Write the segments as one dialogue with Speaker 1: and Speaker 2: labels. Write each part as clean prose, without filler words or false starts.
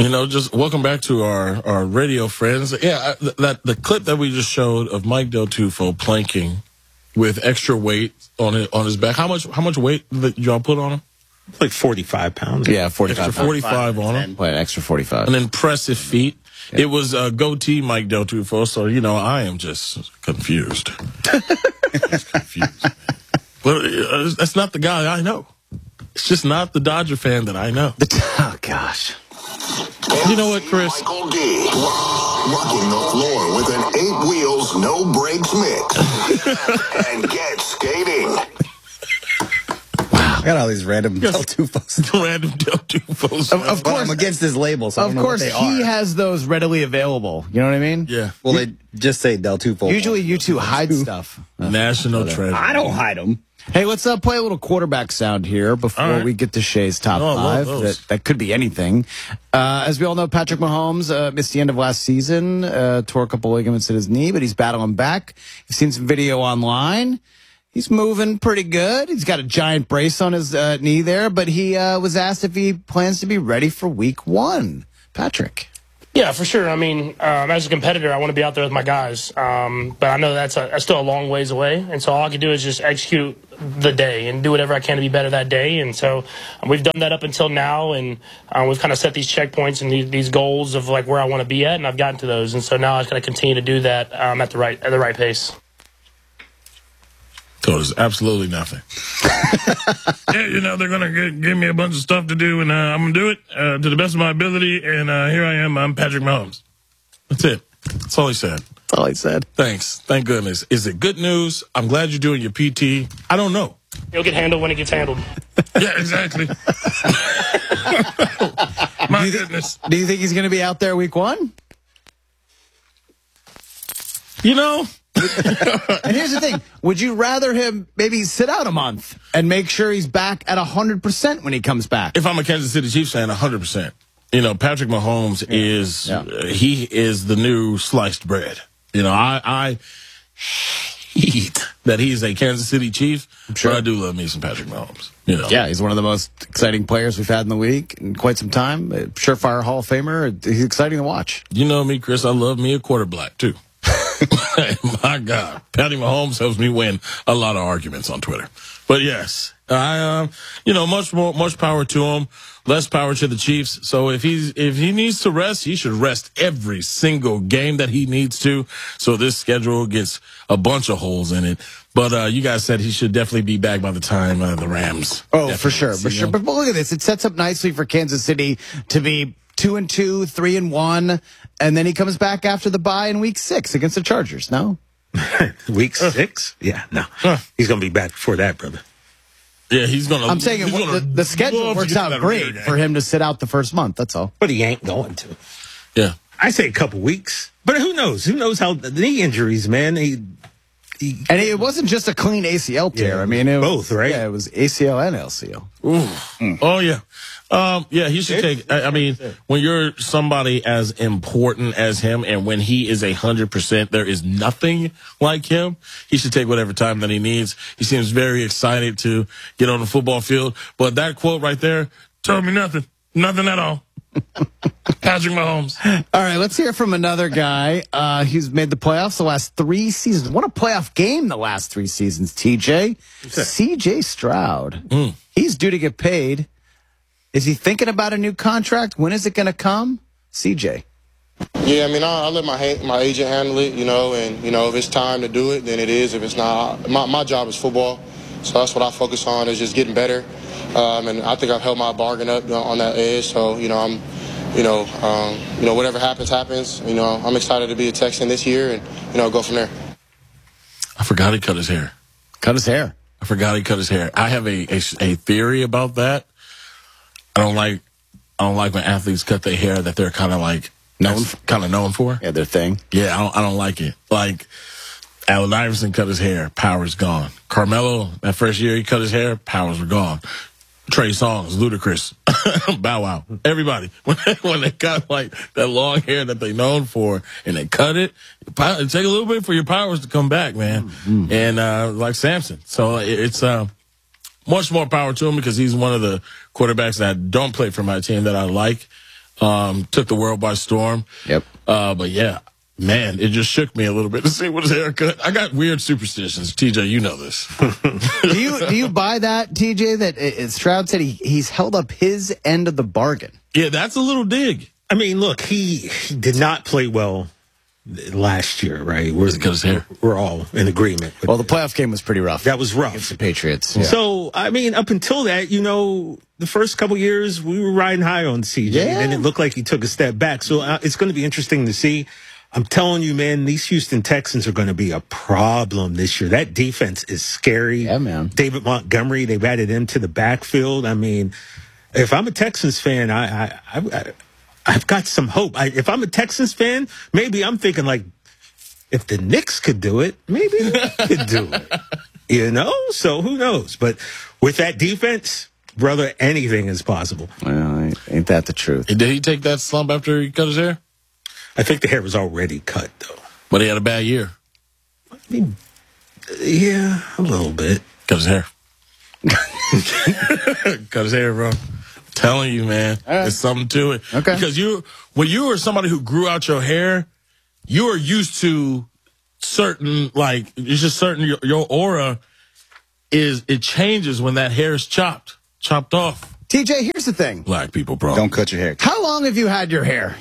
Speaker 1: Just welcome back to our radio friends. Yeah, the clip that we just showed of Mike Del Tufo planking with extra weight on his back. How much weight did y'all put on him?
Speaker 2: Like 45 pounds.
Speaker 3: Yeah, 45.
Speaker 1: Extra 45 on him.
Speaker 3: An extra 45.
Speaker 1: An impressive feat. Yeah. It was goatee Mike Del Tufo, so I am just confused. But that's not the guy I know. It's just not the Dodger fan that I know.
Speaker 3: Oh gosh.
Speaker 1: You know what, Chris?
Speaker 4: Michael D. Rocking the floor with an 8 wheels, no brakes mix. And get skating.
Speaker 5: I got all these random Del Tufos.
Speaker 1: Random Del Tufos.
Speaker 5: Of course, I'm against his label, so I don't know what they are.
Speaker 3: He has those readily available. You know what I mean?
Speaker 1: Yeah.
Speaker 5: Well, they just say Del Tufo.
Speaker 3: Usually you two hide stuff.
Speaker 1: National treasure.
Speaker 5: I don't hide them.
Speaker 3: Hey, let's play a little quarterback sound here before we get to Shay's top five. That could be anything. As we all know, Patrick Mahomes missed the end of last season, tore a couple ligaments in his knee, but he's battling back. You've seen some video online. He's moving pretty good. He's got a giant brace on his knee there, but he was asked if he plans to be ready for week 1. Patrick.
Speaker 6: Yeah, for sure. I mean, as a competitor, I want to be out there with my guys. But I know that's still a long ways away. And so all I can do is just execute the day and do whatever I can to be better that day. And so we've done that up until now. And we've kind of set these checkpoints and these goals of like where I want to be at. And I've gotten to those. And so now I just got to continue to do that at the right pace.
Speaker 1: So there's absolutely nothing. Yeah, they're going to give me a bunch of stuff to do, and I'm going to do it to the best of my ability, and here I am. I'm Patrick Mahomes. That's it. That's all he said.
Speaker 3: That's all he said.
Speaker 1: Thanks. Thank goodness. Is it good news? I'm glad you're doing your PT. I don't know.
Speaker 6: It'll get handled when it gets handled.
Speaker 1: Yeah, exactly. My goodness.
Speaker 3: Do you think he's going to be out there week 1? And here's the thing. Would you rather him maybe sit out a month and make sure he's back at 100% when he comes back?
Speaker 1: If I'm a Kansas City Chiefs fan, 100%. Patrick Mahomes he is the new sliced bread. I hate that he's a Kansas City Chief, but I do love me some Patrick Mahomes.
Speaker 3: Yeah, he's one of the most exciting players we've had in the league in quite some time. Surefire Hall of Famer. He's exciting to watch.
Speaker 1: You know me, Chris. I love me a quarterback, too. My God, Patty Mahomes helps me win a lot of arguments on Twitter. But yes, much power to him. Less power to the Chiefs. So if he needs to rest, he should rest every single game that he needs to. So this schedule gets a bunch of holes in it. But you guys said he should definitely be back by the time the Rams.
Speaker 3: Oh, for sure. But look at this. It sets up nicely for Kansas City to be 2-2, 3-1, and then he comes back after the bye in week 6 against the Chargers. No,
Speaker 2: week 6? Yeah, no. He's gonna be back before that, brother.
Speaker 1: Yeah, he's gonna.
Speaker 3: I'm saying the schedule works out great for him to sit out the first month. That's all.
Speaker 2: But he ain't going to.
Speaker 1: Yeah,
Speaker 2: I say a couple weeks. But who knows? Who knows how the knee injuries, man?
Speaker 3: And it wasn't just a clean ACL tear.
Speaker 2: Yeah,
Speaker 3: I mean, it was
Speaker 2: both, right?
Speaker 3: Yeah, it was ACL and LCL.
Speaker 1: Oh yeah. He should take. I mean, when you're somebody as important as him, and when he is 100%, there is nothing like him. He should take whatever time that he needs. He seems very excited to get on the football field. But that quote right there told me nothing. Nothing at all. Patrick Mahomes.
Speaker 3: All right, let's hear from another guy. He's made the playoffs the last 3 seasons. Won a playoff game the last 3 seasons, TJ. CJ Stroud. He's due to get paid. Is he thinking about a new contract? When is it going to come? CJ.
Speaker 7: Yeah, I mean, I let my agent handle it, and, if it's time to do it, then it is. If it's not, my job is football, so that's what I focus on is just getting better. And I think I've held my bargain up on that edge, so, I'm, whatever happens. I'm excited to be a Texan this year and, go from there.
Speaker 1: I forgot he cut his hair.
Speaker 3: Cut his hair.
Speaker 1: I forgot he cut his hair. I have a theory about that. I don't like when athletes cut their hair that they're kind of like known for.
Speaker 3: Yeah, their thing.
Speaker 1: Yeah, I don't like it. Like Allen Iverson cut his hair, power's gone. Carmelo, that first year he cut his hair, powers were gone. Trey Songz, Ludacris, Bow Wow, everybody. When they got like that long hair that they known for, and they cut it take a little bit for your powers to come back, man. Mm-hmm. And like Samson, so it's much more power to him because he's one of the quarterbacks that don't play for my team that I like. took the world by storm.
Speaker 3: Yep.
Speaker 1: But yeah, man, it just shook me a little bit to see what his haircut. I got weird superstitions. TJ, you know this.
Speaker 3: Do you buy that, TJ, that Stroud said he's held up his end of the bargain?
Speaker 1: Yeah, that's a little dig.
Speaker 2: I mean, look, he did not play well last year, right? We're all in agreement.
Speaker 3: Well, the playoff game was pretty rough.
Speaker 2: That was rough.
Speaker 3: Against the Patriots. Yeah.
Speaker 2: So, I mean, up until that, the first couple years, we were riding high on CJ.
Speaker 3: Yeah.
Speaker 2: And then it looked like he took a step back. So it's going to be interesting to see. I'm telling you, man, these Houston Texans are going to be a problem this year. That defense is scary.
Speaker 3: Yeah, man.
Speaker 2: David Montgomery, they've added him to the backfield. I mean, if I'm a Texans fan, I've got some hope. If I'm a Texans fan, maybe I'm thinking like, if the Knicks could do it, maybe they could do it. So who knows? But with that defense, brother, anything is possible.
Speaker 3: Well, ain't that the truth?
Speaker 1: Did he take that slump after he cut his hair?
Speaker 2: I think the hair was already cut, though.
Speaker 1: But he had a bad year.
Speaker 2: I mean, yeah, a little bit.
Speaker 1: Cut his hair. Cut his hair, bro. I'm telling you, man, there's something to it.
Speaker 3: Okay.
Speaker 1: Because when you are somebody who grew out your hair, you are used to certain, it's just certain, your aura it changes when that hair is chopped off.
Speaker 3: TJ, here's the thing.
Speaker 1: Black people, bro.
Speaker 5: Don't cut your hair.
Speaker 3: How long have you had your hair?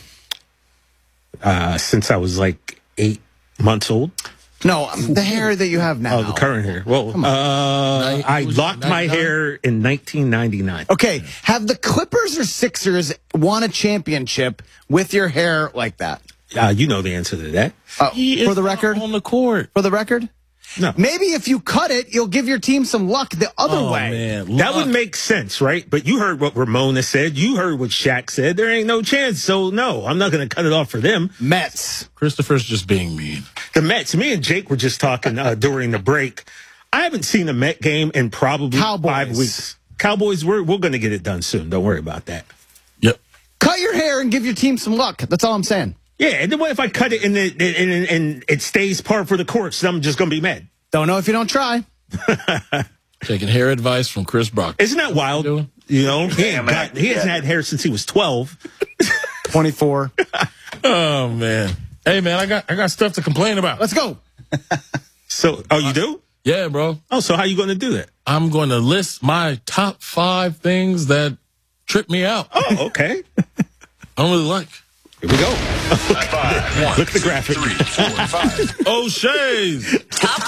Speaker 2: Since I was like 8 months old.
Speaker 3: No, the hair that you have now.
Speaker 2: Oh, the current hair. Well, I locked my hair in 1999.
Speaker 3: Okay, have the Clippers or Sixers won a championship with your hair like that?
Speaker 2: You know the answer to that.
Speaker 3: For the record?
Speaker 1: On the court.
Speaker 3: For the record?
Speaker 2: No.
Speaker 3: Maybe if you cut it, you'll give your team some luck the other way.
Speaker 1: Man,
Speaker 2: that would make sense, right? But you heard what Ramona said. You heard what Shaq said. There ain't no chance. So, no, I'm not going to cut it off for them.
Speaker 3: Mets.
Speaker 1: Christopher's just being mean.
Speaker 2: The Mets, me and Jake were just talking during the break. I haven't seen a Met game in probably
Speaker 3: Cowboys.
Speaker 2: 5 weeks. Cowboys, we're going to get it done soon. Don't worry about that.
Speaker 1: Yep.
Speaker 3: Cut your hair and give your team some luck. That's all I'm saying.
Speaker 2: Yeah, and then what if I cut it and it stays par for the course? I'm just going to be mad.
Speaker 3: Don't know if you don't try.
Speaker 1: Taking hair advice from Chris Brock.
Speaker 2: Isn't that wild? He hasn't had hair since he was 12.
Speaker 3: 24.
Speaker 1: Oh, man. Hey, man, I got stuff to complain about.
Speaker 3: Let's go.
Speaker 2: So, you do?
Speaker 1: Yeah, bro.
Speaker 2: Oh, so how you going to do that?
Speaker 1: I'm going to list my top 5 things that trip me out.
Speaker 2: Oh, okay.
Speaker 1: I don't really like.
Speaker 2: Here we go.
Speaker 4: Five.
Speaker 2: Look at the graphic.
Speaker 4: 3, 4, 5.
Speaker 1: O'Shea's.
Speaker 8: Top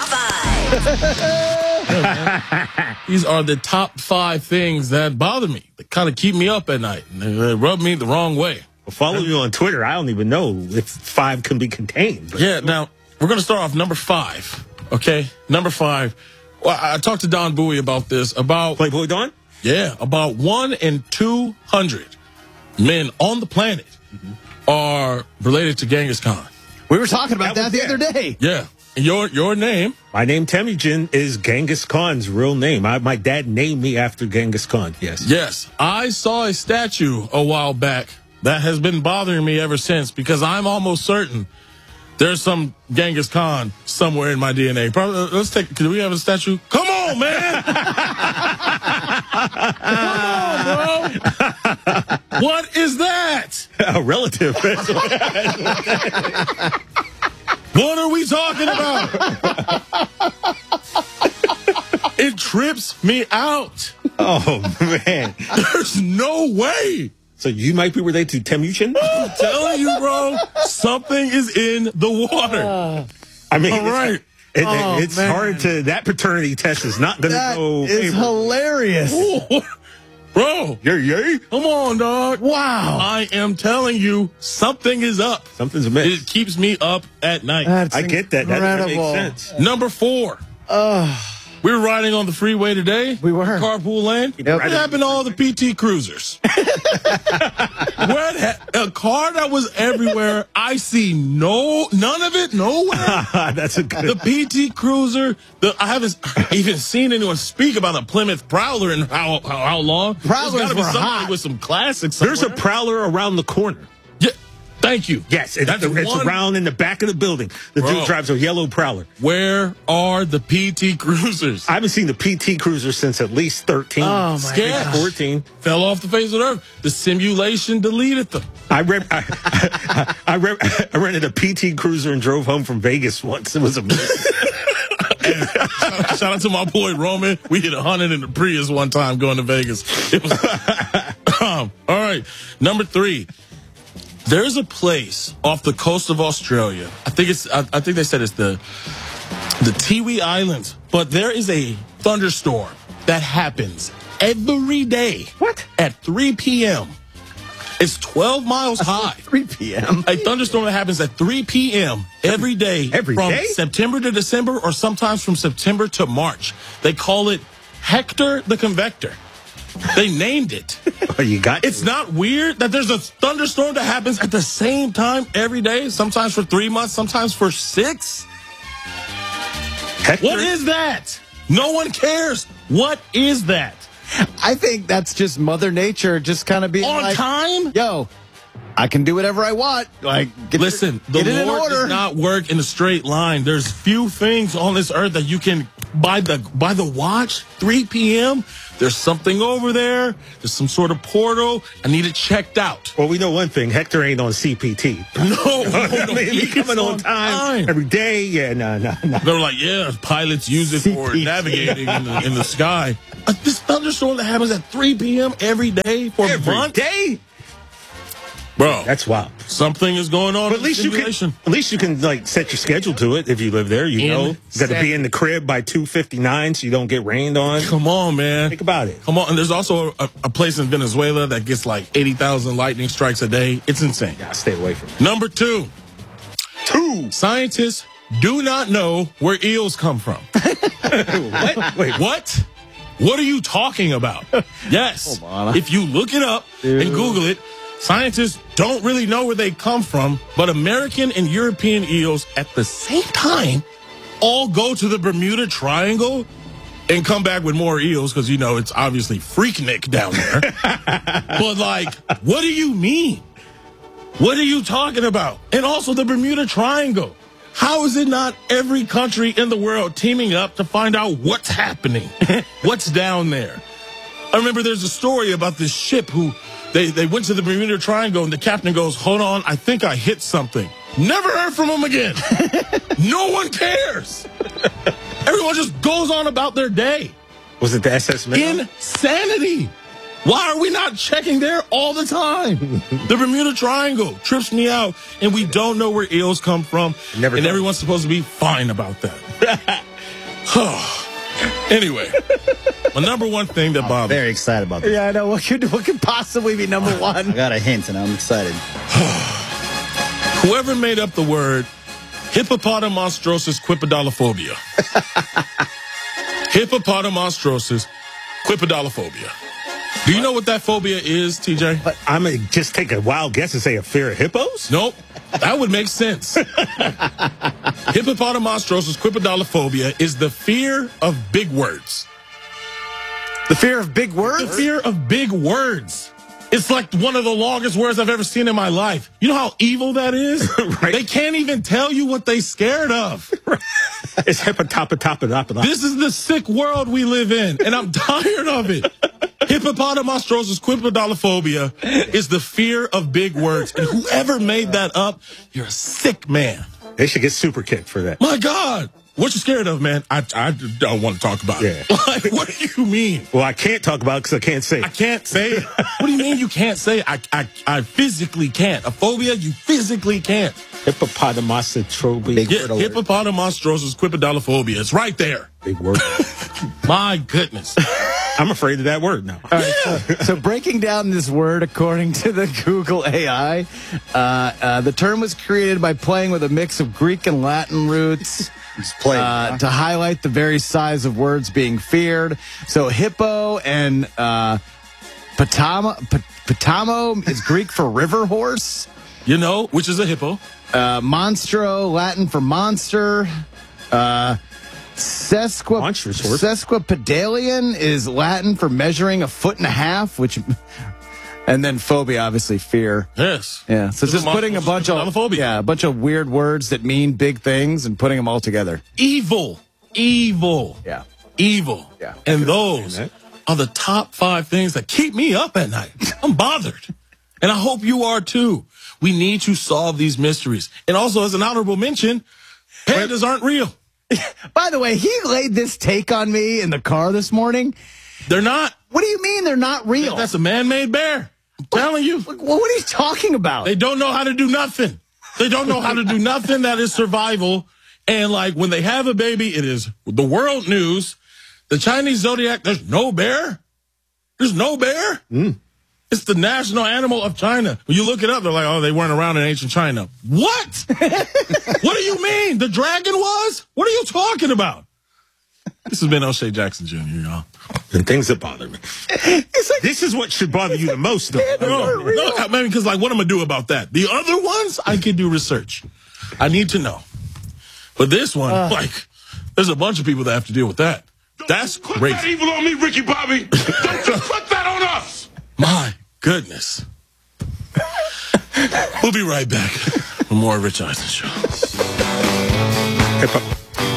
Speaker 8: 5.
Speaker 1: These are the top 5 things that bother me, that kind of keep me up at night. They rub me the wrong way.
Speaker 2: Well, follow you on Twitter. I don't even know if 5 can be contained. But.
Speaker 1: Yeah, now, we're going to start off number 5, okay? Number 5. Well, I talked to Don Bowie about this, about...
Speaker 2: Playboy Don?
Speaker 1: Yeah, about 1 in 200 men on the planet are related to Genghis Khan.
Speaker 3: We were talking about that the other day.
Speaker 1: Yeah. Your name?
Speaker 2: My name, Temujin, is Genghis Khan's real name. My dad named me after Genghis Khan, yes.
Speaker 1: Yes. I saw a statue a while back that has been bothering me ever since because I'm almost certain there's some Genghis Khan somewhere in my DNA. Probably, do we have a statue? Come on, man! Come on, bro! What is that?
Speaker 2: A relative.
Speaker 1: What are we talking about? It trips me out.
Speaker 2: Oh, man.
Speaker 1: There's no way.
Speaker 2: So you might be related to Temujin?
Speaker 1: I'm telling you, bro, something is in the water.
Speaker 2: I mean,
Speaker 1: all right.
Speaker 2: It's hard to, that paternity test is not going to go.
Speaker 3: That is hilarious.
Speaker 1: Bro.
Speaker 2: Yay.
Speaker 1: Come on, dog.
Speaker 3: Wow.
Speaker 1: I am telling you, something is up.
Speaker 2: Something's amiss.
Speaker 1: It keeps me up at night.
Speaker 3: That's
Speaker 2: I get that. That makes sense.
Speaker 1: Number 4. We were riding on the freeway today.
Speaker 3: We were.
Speaker 1: Carpool lane.
Speaker 3: Yep.
Speaker 1: What happened to all the PT Cruisers? A car that was everywhere. I see none of it nowhere.
Speaker 2: That's a good.
Speaker 1: The PT Cruiser. I haven't even seen anyone speak about a Plymouth Prowler in how long.
Speaker 3: Prowlers
Speaker 1: There's gotta be
Speaker 3: were
Speaker 1: somebody
Speaker 3: hot.
Speaker 1: with some classics somewhere.
Speaker 2: There's a Prowler around the corner.
Speaker 1: Yeah. Thank you.
Speaker 2: Yes, it's around in the back of the building. The dude drives a yellow Prowler.
Speaker 1: Where are the PT Cruisers?
Speaker 2: I haven't seen the PT Cruiser since at least 13.
Speaker 3: Oh, my
Speaker 1: gosh.
Speaker 2: 14.
Speaker 1: Fell off the face of the earth. The simulation deleted them.
Speaker 2: I rented a PT Cruiser and drove home from Vegas once. It was amazing.
Speaker 1: Shout out to my boy Roman. We hit 100 in the Prius one time going to Vegas. It was all right. Number 3. There's a place off the coast of Australia. I think they said it's the Tiwi Islands. But there is a thunderstorm that happens every day.
Speaker 2: What?
Speaker 1: At 3 p.m. It's 12 miles high.
Speaker 3: 3 p.m.
Speaker 1: A thunderstorm that happens at 3 p.m. every day.
Speaker 2: Every
Speaker 1: from
Speaker 2: day?
Speaker 1: September to December, or sometimes from September to March. They call it Hector the Convector. They named it.
Speaker 2: Oh, you got
Speaker 1: It's not weird that there's a thunderstorm that happens at the same time every day, sometimes for 3 months, sometimes for 6.
Speaker 2: Hector?
Speaker 1: What is that? No one cares. What is that?
Speaker 3: I think that's just Mother Nature just kind of being
Speaker 1: On time?
Speaker 3: Yo, I can do whatever I want.
Speaker 1: Listen,
Speaker 3: get it
Speaker 1: the
Speaker 3: in
Speaker 1: Lord
Speaker 3: order.
Speaker 1: does not work in a straight line. There's few things on this earth that you can, by the watch, 3 p.m., there's something over there. There's some sort of portal. I need it checked out.
Speaker 2: Well, we know one thing. Hector ain't on CPT.
Speaker 1: No,
Speaker 2: He's coming on time every day. Yeah, no.
Speaker 1: They're like, yeah, pilots use it for navigating in the sky. This thunderstorm that happens at 3 p.m. every day for a month?
Speaker 2: Day?
Speaker 1: Bro,
Speaker 2: That's wild.
Speaker 1: something is going on.
Speaker 2: But at least you can like set your schedule to it if you live there. You know, you got to be in the crib by 2:59 so you don't get rained on.
Speaker 1: Come on, man.
Speaker 2: Think about it.
Speaker 1: Come on. And there's also a place in Venezuela that gets like 80,000 lightning strikes a day. It's insane.
Speaker 2: Yeah, stay away from it.
Speaker 1: Number 2. Scientists do not know where eels come from.
Speaker 2: What? Wait,
Speaker 1: What? What are you talking about? Yes. If you look it up and Google it, scientists don't really know where they come from, but American and European eels at the same time all go to the Bermuda Triangle and come back with more eels because, you know, it's obviously Freaknik down there. But, like, what do you mean? What are you talking about? And also the Bermuda Triangle. How is it not every country in the world teaming up to find out what's happening? What's down there? I remember there's a story about this ship who they went to the Bermuda Triangle and the captain goes, hold on, I think I hit something. Never heard from him again. No one cares. Everyone just goes on about their day.
Speaker 2: Was it the SS Minnow?
Speaker 1: Insanity. Why are we not checking there all the time? The Bermuda Triangle trips me out, and we don't know where eels come from. And everyone's supposed to be fine about that. Anyway, my number one thing that bothers me.
Speaker 5: Very excited about this.
Speaker 3: Yeah, I know. What could possibly be number one?
Speaker 5: I got a hint, and I'm excited.
Speaker 1: Whoever made up the word hippopotamonstrosis quipedalophobia. Hippopotamonstrosis quipedalophobia. Do you know what that phobia is, TJ?
Speaker 2: But I'm going to just take a wild guess and say a fear of hippos?
Speaker 1: Nope. That would make sense. Hippopotamonstrosis quipedalophobia is the fear of big words.
Speaker 3: The fear of big words?
Speaker 1: The fear of big words. It's like one of the longest words I've ever seen in my life. You know how evil that is?
Speaker 2: Right.
Speaker 1: They can't even tell you what they're scared of.
Speaker 2: It's hippotopotopotopotop.
Speaker 1: This is the sick world we live in, and I'm tired of it. Hippopotamonstrosis quipedalophobia is the fear of big words. And whoever made that up, you're a sick man.
Speaker 2: They should get super kicked for that.
Speaker 1: My God. What you scared of, man? I don't want to talk about it. Like, what do you mean?
Speaker 2: Well, I can't talk about it because I can't say it.
Speaker 1: I can't say it. What do you mean you can't say it? I physically can't. A phobia, you physically can't.
Speaker 2: Hippopotamonstrosis.
Speaker 1: Hippopotamonstrosis quipedalophobia. It's right there.
Speaker 2: Big word.
Speaker 1: My goodness.
Speaker 2: I'm afraid of that word now.
Speaker 3: All right, so breaking down this word according to the Google AI, the term was created by playing with a mix of Greek and Latin roots to highlight the very size of words being feared. So hippo and potamo is Greek for river horse.
Speaker 1: You know, which is a hippo.
Speaker 3: Monstro, Latin for monster. Sesquipedalian is Latin for measuring 1.5 feet, which And then phobia, obviously fear.
Speaker 1: Yes.
Speaker 3: Yeah. So just putting a bunch of weird words that mean big things and putting them all together.
Speaker 1: Evil.
Speaker 3: Yeah.
Speaker 1: Evil.
Speaker 3: Yeah.
Speaker 1: And those are the top 5 things that keep me up at night. I'm bothered. And I hope you are too. We need to solve these mysteries. And also, as an honorable mention, pandas aren't real.
Speaker 3: By the way, he laid this take on me in the car this morning.
Speaker 1: They're not.
Speaker 3: What do you mean they're not real?
Speaker 1: That's a man-made bear. I'm telling you.
Speaker 3: What are you talking about?
Speaker 1: They don't know how to do nothing. They don't know how to do nothing that is survival. And like when they have a baby, it is the world news. The Chinese zodiac, there's no bear. There's no bear. It's the national animal of China. When you look it up, they're like, oh, they weren't around in ancient China. What? What do you mean? The dragon was? What are you talking about? This has been O'Shea Jackson Jr., y'all.
Speaker 2: And things that bother me. This is what should bother you the most, though.
Speaker 1: No, I mean, because, like, what am I going to do about that? The other ones, I can do research. I need to know. But this one, like, there's a bunch of people that have to deal with that. That's crazy.
Speaker 8: Put that evil on me, Ricky Bobby. Don't you put that on us.
Speaker 1: My goodness. We'll be right back for more Rich Eisen Show.
Speaker 2: Hip-hop.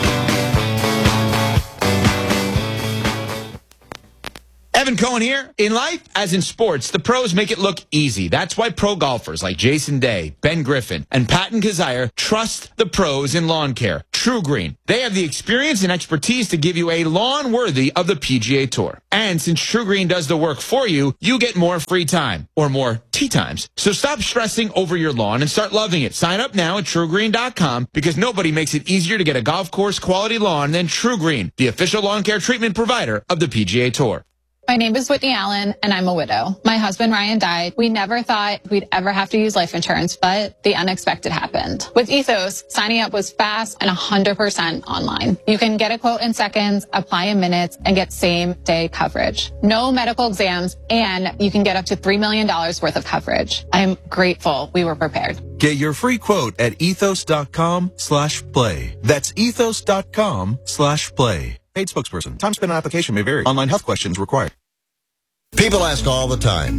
Speaker 9: Evan Cohen here. In life, as in sports, the pros make it look easy. That's why pro golfers like Jason Day, Ben Griffin, and Patton Kazire trust the pros in lawn care. True Green. They have the experience and expertise to give you a lawn worthy of the PGA Tour. And since True Green does the work for you, you get more free time, or more tee times. So stop stressing over your lawn and start loving it. Sign up now at TrueGreen.com because nobody makes it easier to get a golf course quality lawn than True Green, the official lawn care treatment provider of the PGA Tour.
Speaker 10: My name is Whitney Allen, and I'm a widow. My husband, Ryan, died. We never thought we'd ever have to use life insurance, but the unexpected happened. With Ethos, signing up was fast and 100% online. You can get a quote in seconds, apply in minutes, and get same-day coverage. No medical exams, and you can get up to $3 million worth of coverage. I'm grateful we were prepared.
Speaker 11: Get your free quote at ethos.com/play. That's ethos.com/play. Paid spokesperson. Time spent on application may vary. Online health questions required.
Speaker 4: People ask all the time,